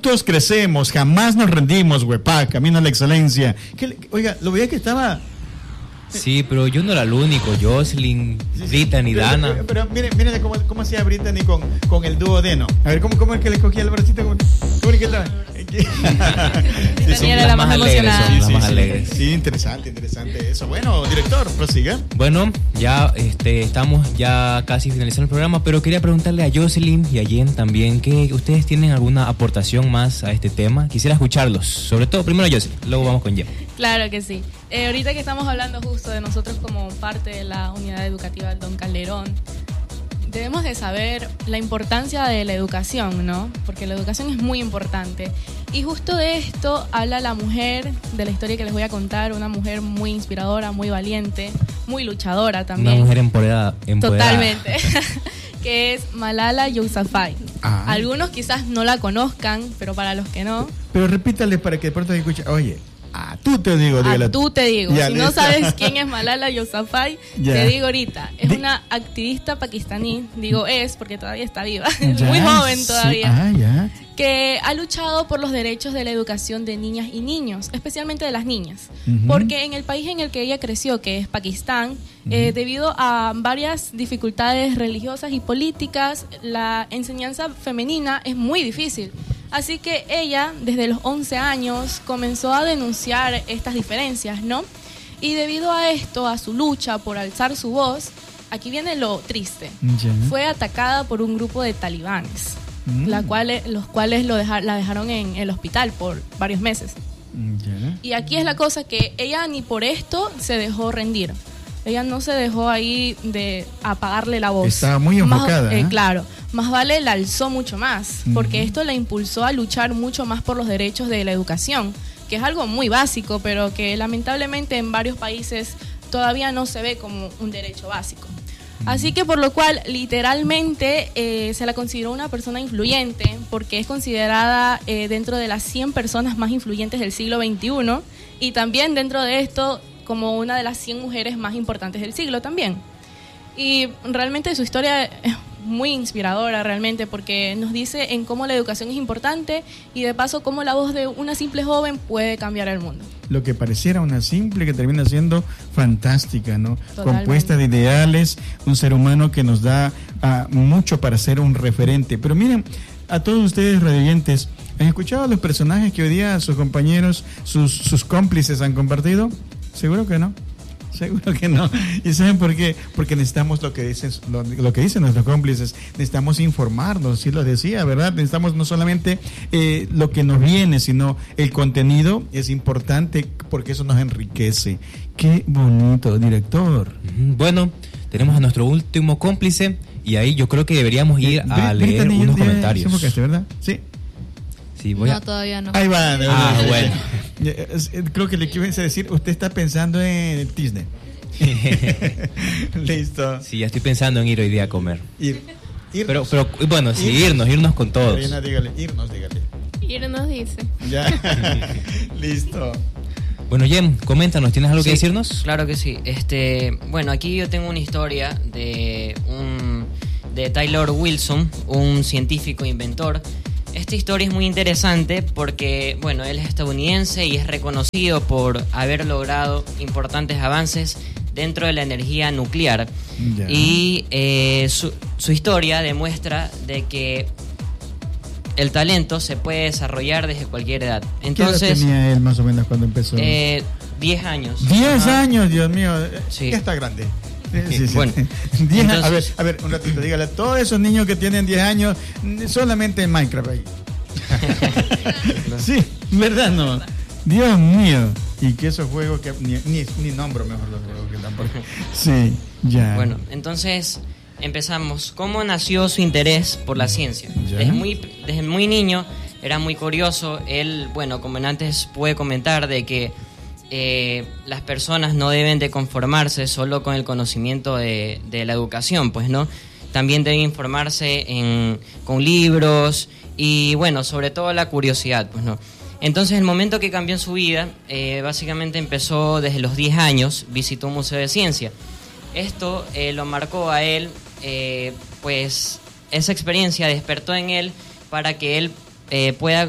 juntos crecemos, jamás nos rendimos, huepa, camino a la excelencia. Oiga, lo veía que estaba... Sí, pero yo no era el único, Jocelyn, Brittany, Dana. Pero miren cómo hacía Brittany con el duodeno. A ver, ¿cómo es que le cogía el bracito? ¿Cómo es que estaba? Brittany era la más emocionada. Son las más alegres. Sí, interesante eso. Bueno, director, prosiga. Bueno, ya estamos ya casi finalizando el programa, pero quería preguntarle a Jocelyn y a Jen también que ustedes tienen alguna aportación más a este tema. Quisiera escucharlos, sobre todo primero Jocelyn, luego vamos con Jen. Claro que sí. Ahorita que estamos hablando justo de nosotros como parte de la unidad educativa Don Calderón, debemos de saber la importancia de la educación, ¿no? Porque la educación es muy importante. Y justo de esto habla la mujer de la historia que les voy a contar, una mujer muy inspiradora, muy valiente, muy luchadora también. Una mujer empoderada. Totalmente. Que es Malala Yousafzai. Algunos quizás no la conozcan, pero para los que no... Pero repítale para que de pronto escuche. Oye, tú te digo. Dígale. Tú te digo. Ya, si no sabes quién es Malala Yousafzai, te digo ahorita. Es una activista pakistaní, digo es porque todavía está viva, muy joven todavía, ya. Que ha luchado por los derechos de la educación de niñas y niños, especialmente de las niñas. Porque en el país en el que ella creció, que es Pakistán, debido a varias dificultades religiosas y políticas, la enseñanza femenina es muy difícil. Así que ella, desde los 11 años, comenzó a denunciar estas diferencias, ¿no? Y debido a esto, a su lucha por alzar su voz, aquí viene lo triste. Fue atacada por un grupo de talibanes, los cuales la dejaron en el hospital por varios meses. Y aquí es la cosa, que ella ni por esto se dejó rendir. Ella no se dejó ahí de apagarle la voz. Estaba muy enfocada. Claro, más vale la alzó mucho más, porque esto la impulsó a luchar mucho más por los derechos de la educación, que es algo muy básico, pero que lamentablemente en varios países todavía no se ve como un derecho básico. Así que por lo cual literalmente se la consideró una persona influyente, porque es considerada dentro de las 100 personas más influyentes del siglo XXI, y también dentro de esto como una de las 100 mujeres más importantes del siglo también. Y realmente su historia es muy inspiradora realmente, porque nos dice en cómo la educación es importante y de paso cómo la voz de una simple joven puede cambiar el mundo. Lo que pareciera una simple que termina siendo fantástica, ¿no? Totalmente. Compuesta de ideales, un ser humano que nos da mucho para ser un referente. Pero miren, a todos ustedes radioyentes, ¿han escuchado los personajes que hoy día sus compañeros, sus cómplices han compartido? Seguro que no. Seguro que no. ¿Y saben por qué? Porque necesitamos lo que dicen nuestros cómplices. Necesitamos informarnos, sí lo decía, ¿verdad? Necesitamos no solamente lo que nos viene, sino el contenido es importante porque eso nos enriquece. Qué bonito, director. Bueno, tenemos a nuestro último cómplice y ahí yo creo que deberíamos ir a leer unos comentarios. ¿Verdad? Sí. Sí, no, todavía no. Ahí va. Bueno. Creo que le quiero decir, usted está pensando en Disney. Listo. Sí, ya estoy pensando en ir hoy día a comer. Irnos. Pero bueno, sí, irnos con todos. Karina, dígale. Irnos dice. Ya. Listo. Bueno, Jen, coméntanos, ¿tienes algo que decirnos? Claro que sí. Bueno, aquí yo tengo una historia de Taylor Wilson, un científico inventor. Esta historia es muy interesante porque, bueno, él es estadounidense y es reconocido por haber logrado importantes avances dentro de la energía nuclear. Yeah. Y su historia demuestra de que el talento se puede desarrollar desde cualquier edad. Entonces, ¿qué edad tenía él más o menos cuando empezó? 10 años. 10 años, Dios mío. Sí. Ya está grande. Sí. Bueno, 10 entonces, a ver, un ratito, dígale a todos esos niños que tienen 10 años solamente en Minecraft ahí. Sí, ¿verdad? No. Dios mío. Y que esos juegos que ni nombro mejor los juegos que tampoco. Sí, ya. Bueno, entonces empezamos. ¿Cómo nació su interés por la ciencia? Desde muy niño era muy curioso. Él, bueno, como antes pude comentar de que las personas no deben de conformarse solo con el conocimiento de la educación, pues, ¿no? También deben informarse con libros y, bueno, sobre todo la curiosidad, pues, ¿no? Entonces, el momento que cambió en su vida, básicamente empezó desde los 10 años, visitó un museo de ciencia. Esto lo marcó a él, pues, esa experiencia despertó en él para que él pueda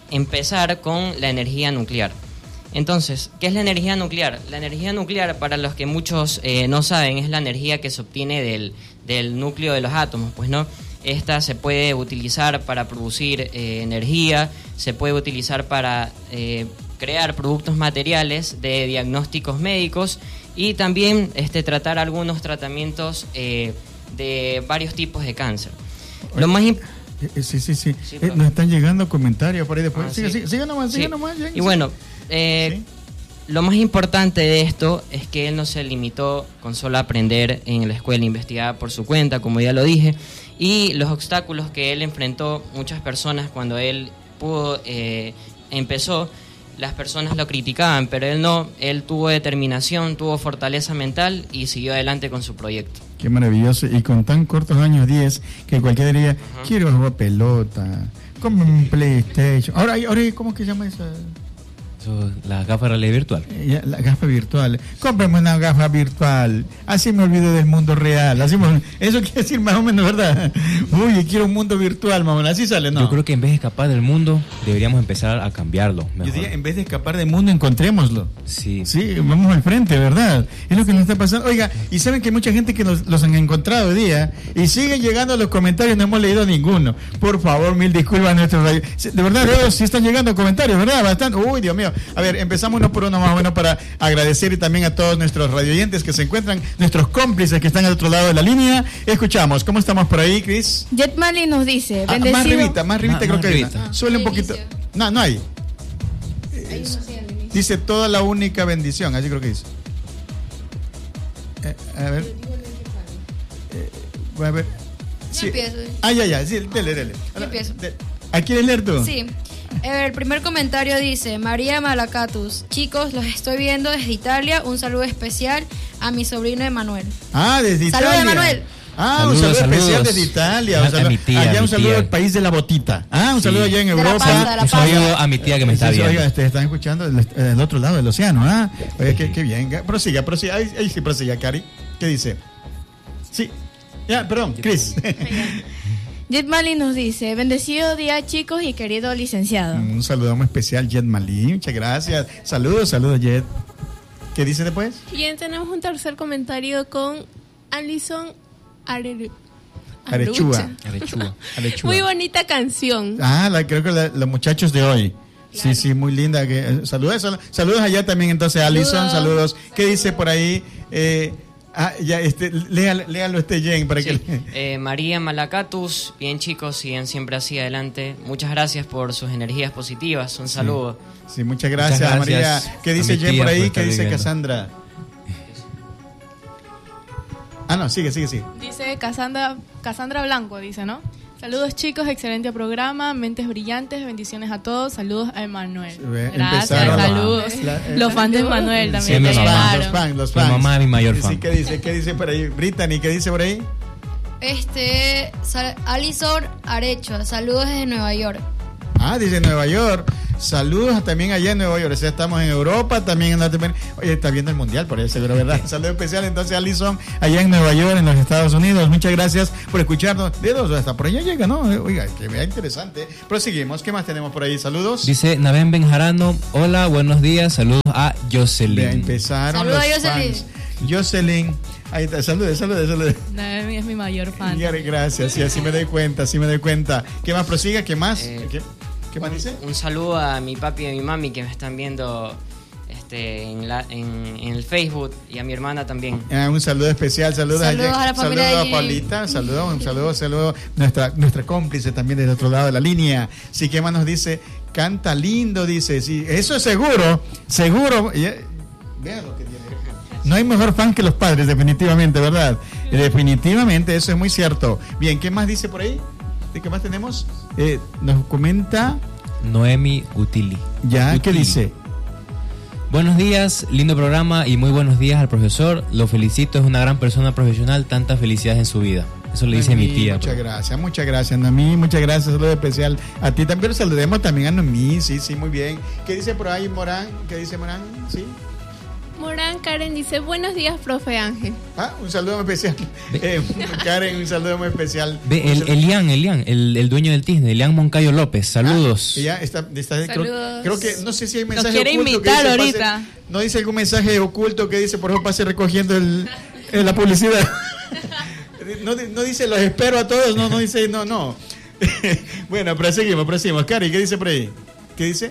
empezar con la energía nuclear. Entonces, ¿qué es la energía nuclear? La energía nuclear, para los que muchos no saben, es la energía que se obtiene del núcleo de los átomos, pues no. Esta se puede utilizar para producir energía, se puede utilizar para crear productos materiales de diagnósticos médicos y también tratar algunos tratamientos de varios tipos de cáncer. Lo más Sí, nos están llegando comentarios por ahí después. Siga nomás. Y bueno, lo más importante de esto es que él no se limitó con solo aprender en la escuela, investigar por su cuenta, como ya lo dije, y los obstáculos que él enfrentó, muchas personas cuando él empezó, las personas lo criticaban, pero él no, él tuvo determinación, tuvo fortaleza mental y siguió adelante con su proyecto. Qué maravilloso, y con tan cortos años, 10, que cualquiera diría, quiero jugar pelota, como un PlayStation. Ahora, ¿cómo que se llama esa? La gafa de realidad virtual. La gafa virtual. Cómprame una gafa virtual. Así me olvido del mundo real. Eso quiere decir más o menos, ¿verdad? Uy, quiero un mundo virtual, mamá. Así sale, ¿no? Yo creo que en vez de escapar del mundo, deberíamos empezar a cambiarlo. Mejor. Yo diría, en vez de escapar del mundo, encontrémoslo. Sí. Sí, vamos al frente, ¿verdad? Es lo que nos está pasando. Oiga, y saben que hay mucha gente que los han encontrado hoy día y siguen llegando a los comentarios, no hemos leído ninguno. Por favor, mil disculpas a nuestros radios. De verdad, Dios, sí están llegando comentarios, ¿verdad? Bastante. Uy, Dios mío. A ver, empezamos uno por uno más o menos para agradecer y también a todos nuestros radioyentes que se encuentran, nuestros cómplices que están al otro lado de la línea. Escuchamos, ¿cómo estamos por ahí, Cris? Jet Mali nos dice, bendecido. Más ribita creo que hay. Suele un poquito. No hay. Dice toda la única bendición, así creo que dice. A ver. Voy a ver. Sí. Yo empiezo. Ya, sí, dele. Yo empiezo. ¿A quieres leer tú? Sí. El primer comentario dice, María Malacatus, chicos, los estoy viendo desde Italia, un saludo especial a mi sobrino Emanuel. Desde Italia. Saludos, Emanuel. Un saludo especial desde Italia. Un saludo al país de la botita. Un saludo allá en Europa. Un saludo a mi tía que me está viendo. Oiga, están escuchando del otro lado del océano. Oiga, qué bien. Prosiga. Ahí sí prosiga, Cari. ¿Qué dice? Sí. Perdón, Cris. Jet Mali nos dice, bendecido día chicos y querido licenciado. Un saludo muy especial, Jet Mali, muchas gracias. Saludos, Jet. ¿Qué dice después? Bien, tenemos un tercer comentario con Alison Arechúa. Muy bonita canción. Creo que los muchachos de hoy. Claro. Sí, muy linda. Saludos allá también entonces, Alison, saludos. ¿Qué dice por ahí? Léalo Jen para que María Malacatus, bien chicos, siguen siempre así adelante. Muchas gracias por sus energías positivas. Un saludo. Sí, muchas gracias, María. ¿Qué dice Jen por ahí? ¿Qué dice Cassandra? Sigue. Dice Cassandra Blanco, dice, ¿no? Saludos chicos, excelente programa, mentes brillantes, bendiciones a todos, saludos a Emanuel. Gracias, saludos. Los fans de Emanuel también. Sí, los fans. Mi mamá es mi mayor fan. Sí, ¿qué dice por ahí? Brittany, ¿qué dice por ahí? Alison Arechua, saludos desde Nueva York. Dice Nueva York. Saludos también allá en Nueva York. O sea, estamos en Europa, también en Latinoamérica. Oye, está viendo el mundial, por eso, seguro, ¿verdad? Saludo especial entonces a Alison allá en Nueva York, en los Estados Unidos. Muchas gracias por escucharnos. De dos, hasta por allá llega, ¿no? Oiga, que vea interesante. Proseguimos. ¿Qué más tenemos por ahí? Saludos. Dice Navén Benjarano. Hola, buenos días. Saludos a Jocelyn. Empezaron saludos los a Jocelyn. Fans. Jocelyn. Ahí está, saludos. Naomi es mi mayor fan. Gracias, sí, así me doy cuenta. ¿Qué más prosiga? ¿Qué más? ¿Qué más dice? Un saludo a mi papi y a mi mami que me están viendo en el Facebook, y a mi hermana también. Un saludo especial, saludos a la familia. Saludos a Paulita, saludos, nuestra cómplice también del otro lado de la línea. Sí, ¿qué más nos dice? Canta lindo, dice. Sí, eso es seguro. Vean lo que tiene. No hay mejor fan que los padres, definitivamente, ¿verdad? Definitivamente, eso es muy cierto. Bien, ¿qué más dice por ahí? ¿Qué más tenemos? Nos comenta Noemi Utili. ¿Qué dice? Buenos días, lindo programa y muy buenos días al profesor. Lo felicito, es una gran persona profesional, tantas felicidades en su vida. Eso le dice mi tía. Muchas gracias, Noemí, muchas gracias. Saludo especial a ti también. Pero saludemos también a Noemí, sí, muy bien. ¿Qué dice por ahí Morán? ¿Qué dice Morán? Sí. Morán Karen dice, buenos días, profe Ángel. Un saludo muy especial. Karen, un saludo muy especial. Ve, Elian, el dueño del Disney, Elian Moncayo López, saludos. Ella está Saludos. creo que, no sé si hay mensaje Nos quiere oculto invitar que dice, ahorita. no dice algún mensaje oculto que dice, por favor, pase recogiendo la publicidad. No dice, los espero a todos, no dice, no. Bueno, proseguimos. Cari, ¿qué dice por ahí? ¿Qué dice?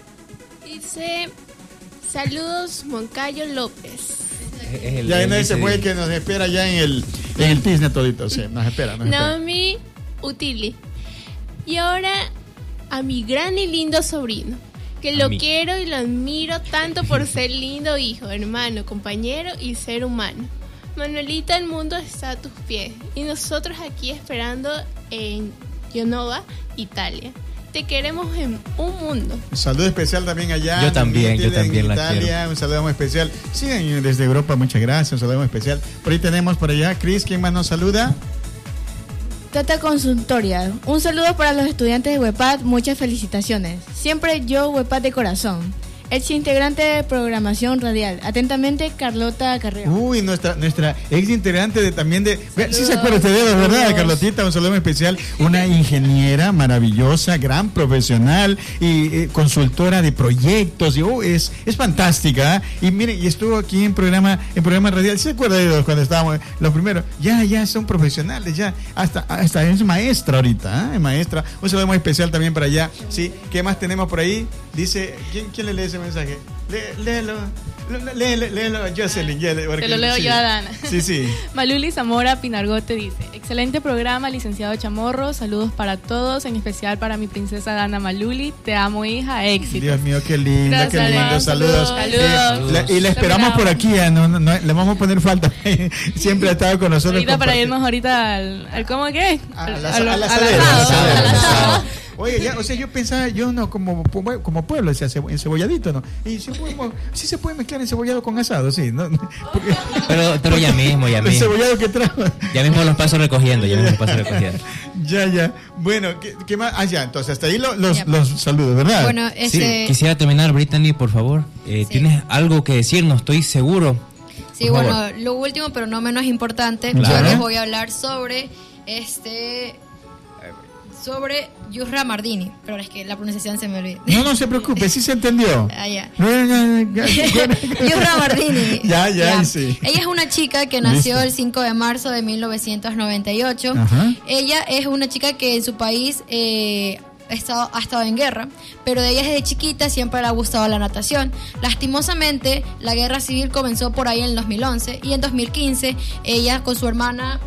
Dice, saludos, Moncayo López. Ya no se fue que nos espera ya en el Disney todito, sí, nos espera. Naomi Utili. Y ahora a mi gran y lindo sobrino, que lo quiero y lo admiro tanto por ser lindo hijo, hermano, compañero y ser humano. Manuelita, el mundo está a tus pies y nosotros aquí esperando en Genova, Italia. Te queremos en un mundo. Un saludo especial también allá. Yo también en la Italia, quiero. un saludo muy especial. Sí, desde Europa, muchas gracias, un saludo muy especial. Por ahí tenemos por allá, Cris, ¿quién más nos saluda? Tata Consultoria, un saludo para los estudiantes de Huepad, muchas felicitaciones. Siempre yo, Huepad de corazón. Ex integrante de programación radial. Atentamente, Carlota Carreo. Uy, nuestra ex integrante también de... Sí se acuerda usted de ellos, ¿verdad? Carlotita, un saludo muy especial. Una ingeniera maravillosa, gran profesional y consultora de proyectos. Y, es fantástica. Y miren, y estuvo aquí en programa radial. ¿Sí se acuerda de ellos cuando estábamos los primeros? Ya son profesionales, ya. Hasta es maestra ahorita, ¿eh? Maestra. Un saludo muy especial también para allá. Sí. ¿Qué más tenemos por ahí? Dice, ¿quién le lee ese mensaje? Léelo, Jocelyn. Te lo leo yo a Dana. Sí. Maluli Zamora Pinargote dice, excelente programa, licenciado Chamorro, saludos para todos, en especial para mi princesa Dana Maluli, te amo hija, éxito. Dios mío, qué lindo, Gracias, qué lindo, Dana. saludos. Y le esperamos por aquí, no, le vamos a poner falta, siempre ha estado con nosotros. Ahorita para irnos ahorita al ¿cómo qué? Al asado. Oye, ya, o sea, yo pensaba, como pueblo, decía, encebolladito, ¿no? Y sí se puede mezclar encebollado con asado, sí, ¿no? Porque, pero ya mismo. El encebollado que trajo. Ya mismo los paso recogiendo, Ya. Bueno, ¿qué más? Ya, entonces hasta ahí los saludos, ¿verdad? Bueno, sí, quisiera terminar, Brittany, por favor. ¿Tienes algo que decirnos? Estoy seguro. Sí, por bueno, favor. lo último, pero no menos importante, Claro. yo les voy a hablar sobre Yusra Mardini, pero es que la pronunciación se me olvida. No se preocupe, sí se entendió. Ya. Yusra Yusra Mardini. Ya, sí. Ella es una chica que nació Listo. el 5 de marzo de 1998. Ajá. Ella es una chica que en su país ha estado en guerra, pero de ella desde chiquita siempre le ha gustado la natación. Lastimosamente, la guerra civil comenzó por ahí en el 2011 y en 2015 ella con su hermana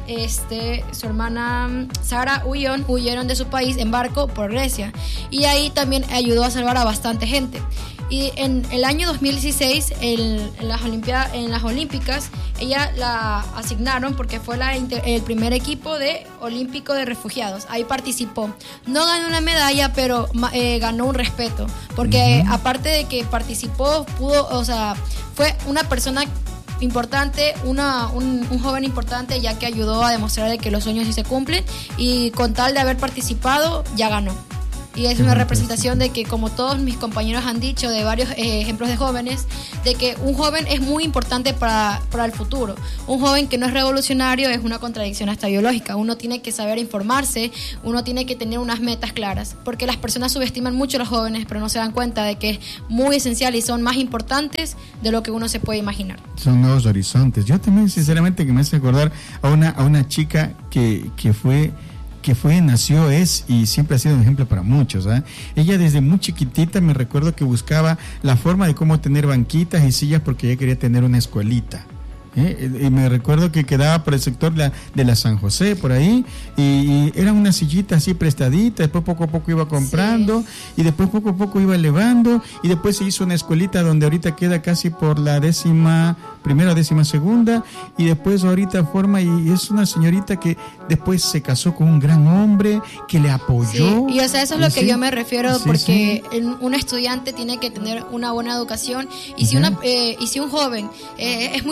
Sara huyeron de su país en barco por Grecia y ahí también ayudó a salvar a bastante gente. Y en el año 2016, en las Olímpicas, ella la asignaron porque fue el primer equipo olímpico de refugiados. Ahí participó. No ganó una medalla, pero ganó un respeto. Porque aparte de que participó, fue una persona importante, un joven importante, ya que ayudó a demostrar de que los sueños sí se cumplen. Y con tal de haber participado, ya ganó. Y es una representación de que, como todos mis compañeros han dicho, de varios ejemplos de jóvenes, de que un joven es muy importante para el futuro. Un joven que no es revolucionario es una contradicción hasta biológica. Uno tiene que saber informarse, uno tiene que tener unas metas claras, porque las personas subestiman mucho a los jóvenes, pero no se dan cuenta de que es muy esencial y son más importantes de lo que uno se puede imaginar. Son nuevos horizontes. Yo también, sinceramente, que me hace acordar a una chica que nació, y siempre ha sido un ejemplo para muchos, ¿eh? Ella desde muy chiquitita me recuerdo que buscaba la forma de cómo tener banquitas y sillas porque ella quería tener una escuelita. Y me recuerdo que quedaba por el sector de la San José, por ahí, y era una sillita así prestadita, después poco a poco iba comprando, y después poco a poco iba elevando, y después se hizo una escuelita donde ahorita queda casi por la 11ª o 12ª, y después ahorita forma, y es una señorita que después se casó con un gran hombre que le apoyó. Sí, y eso es lo que yo me refiero, sí, porque un estudiante tiene que tener una buena educación, y si un joven es muy sumiso,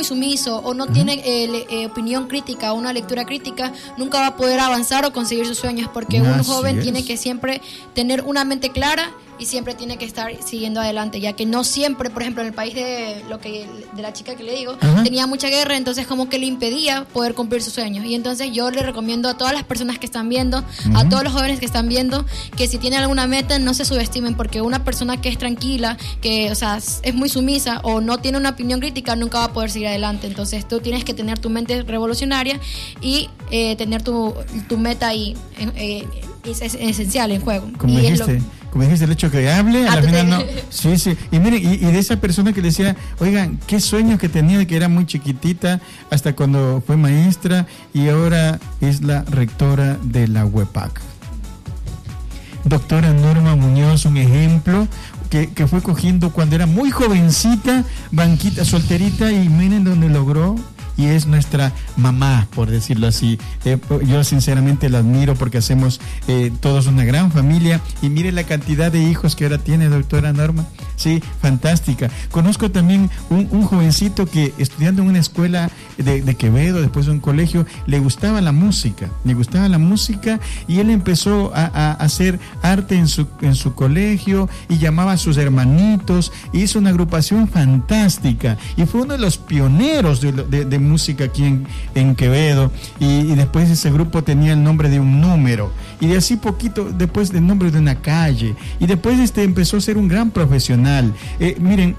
eso o no tiene opinión crítica o una lectura crítica, nunca va a poder avanzar o conseguir sus sueños, porque un joven tiene que siempre tener una mente clara y siempre tiene que estar siguiendo adelante, ya que no siempre, por ejemplo, en el país de la chica que le digo, tenía mucha guerra, entonces como que le impedía poder cumplir sus sueños. Y entonces yo le recomiendo a todas las personas que están viendo, a todos los jóvenes que están viendo, que si tienen alguna meta no se subestimen, porque una persona que es tranquila, que, o sea, es muy sumisa o no tiene una opinión crítica, nunca va a poder seguir adelante. Entonces tú tienes que tener tu mente revolucionaria y tener tu meta ahí, es esencial en juego. Como dijiste, el hecho que hable, a la final no. Sí. Y miren, y de esa persona que decía, oigan, qué sueños que tenía, que era muy chiquitita, hasta cuando fue maestra, y ahora es la rectora de la WEPAC. Doctora Norma Muñoz, un ejemplo que fue cogiendo cuando era muy jovencita, banquita, solterita, y miren dónde logró. Y es nuestra mamá, por decirlo así. Yo sinceramente la admiro porque hacemos todos una gran familia. Y mire la cantidad de hijos que ahora tiene, doctora Norma. Sí, fantástica. Conozco también un jovencito que estudiando en una escuela de Quevedo, después de un colegio, le gustaba la música. Y él empezó a hacer arte en su colegio y llamaba a sus hermanitos. Hizo una agrupación fantástica y fue uno de los pioneros de música aquí en Quevedo, y después ese grupo tenía el nombre de un número, y de así poquito después del nombre de una calle, y después empezó a ser un gran profesional. Miren,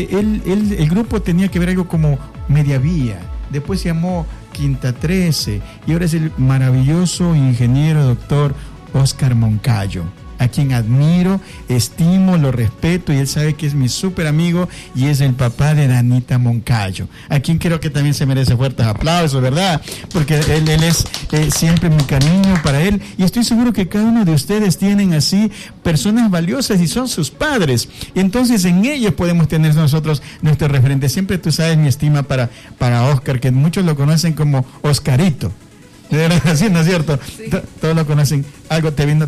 el grupo tenía que ver algo como Media Vía, después se llamó Quinta 13, y ahora es el maravilloso ingeniero doctor Oscar Moncayo, a quien admiro, estimo, lo respeto, y él sabe que es mi súper amigo y es el papá de Danita Moncayo, a quien creo que también se merece fuertes aplausos, ¿verdad? Porque él es siempre mi cariño para él, y estoy seguro que cada uno de ustedes tienen así personas valiosas y son sus padres, y entonces en ellos podemos tener nosotros nuestro referente. Siempre tú sabes mi estima para Oscar, que muchos lo conocen como Oscarito. De verdad, sí, ¿no es cierto? Sí. Todos lo conocen. Algo te vino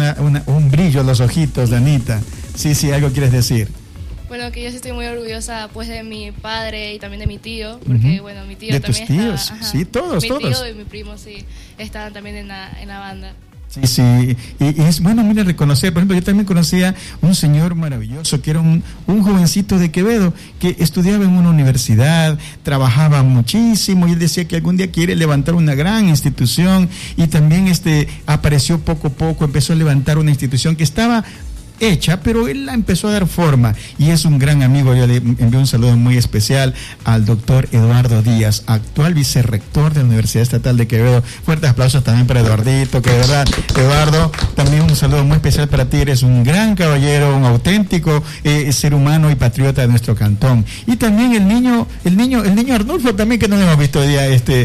un brillo en los ojitos, Danita. Sí, algo quieres decir. Bueno, que yo sí estoy muy orgullosa pues de mi padre y también de mi tío, porque bueno, mi tío de también tus tíos, sí, todos. Mi tío y mi primo sí estaban también en la banda. Sí, y es bueno, mira, reconocer, por ejemplo, yo también conocía un señor maravilloso que era un jovencito de Quevedo que estudiaba en una universidad, trabajaba muchísimo, y él decía que algún día quiere levantar una gran institución, y también apareció poco a poco, empezó a levantar una institución que estaba hecha, pero él la empezó a dar forma, y es un gran amigo. Yo le envío un saludo muy especial al doctor Eduardo Díaz, actual vicerrector de la Universidad Estatal de Quevedo. Fuertes aplausos también para Eduardito, que de verdad, Eduardo, también un saludo muy especial para ti. Eres un gran caballero, un auténtico ser humano y patriota de nuestro cantón. Y también el niño Arnulfo también, que no lo hemos visto hoy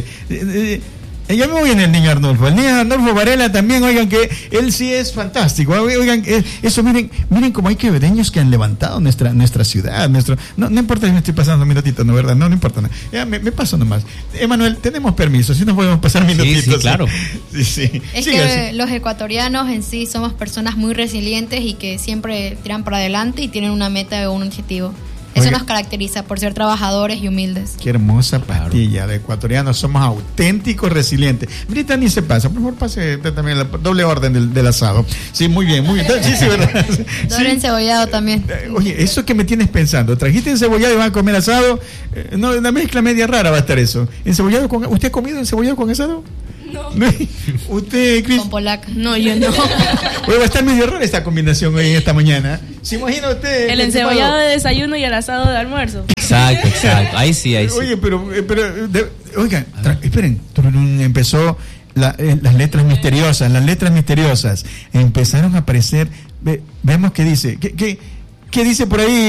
día, yo me voy en el niño Arnulfo. El niño Arnulfo Varela también, oigan, que él sí es fantástico. Oigan, eso, miren cómo hay quevedeños que han levantado nuestra ciudad. No importa si me estoy pasando minutitos, ¿no? ¿Verdad? No importa nada. Ya, me paso nomás. Emanuel, tenemos permiso, si nos podemos pasar minutitos. Sí, claro. Sí. Es que los ecuatorianos en sí somos personas muy resilientes y que siempre tiran para adelante y tienen una meta o un objetivo. Eso nos caracteriza por ser trabajadores y humildes. Qué hermosa pastilla de ecuatorianos. Somos auténticos, resilientes. Brita ni se pasa. Por favor, pase también la doble orden del asado. Sí, muy bien. Sí, ¿verdad? Doble encebollado también. Oye, eso que me tienes pensando. Trajiste encebollado y van a comer asado. No, una mezcla media rara va a estar eso. ¿Encebollado con... ¿Usted ha comido encebollado con asado? No. ¿Usted, Cris? Con polaca. No, yo no. Oye, va a estar medio rara esta combinación hoy en esta mañana. ¿Se imagina usted? El encebollado de desayuno y el asado de almuerzo. Exacto. Ahí sí. Oye, pero oigan, esperen. Empezó las letras misteriosas. Empezaron a aparecer. Vemos qué dice. ¿Qué dice por ahí?